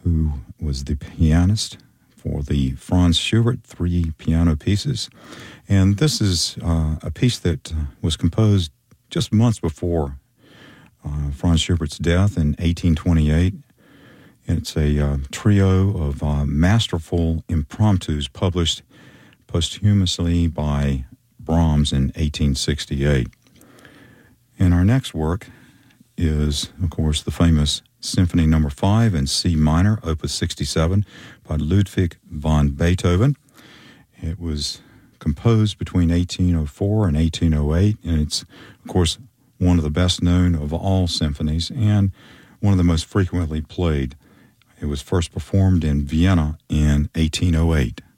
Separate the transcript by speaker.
Speaker 1: who was the pianist for the Franz Schubert 3 piano pieces. And this is a piece that was composed just months before Franz Schubert's death in 1828. It's a trio of masterful impromptus published posthumously by Brahms in 1868. And our next work is, of course, the famous Symphony No. 5 in C minor, Opus 67, by Ludwig van Beethoven. It was composed between 1804 and 1808, and it's, of course, one of the best known of all symphonies and one of the most frequently played. It was first performed in Vienna in 1808.